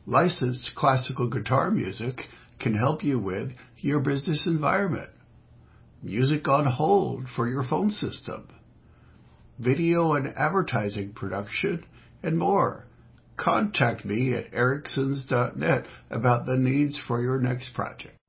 Licensed classical guitar music can help you with your business environment. Music on hold for your phone system. Video and advertising production, and more. Contact me at ericksons.net about the needs for your next project.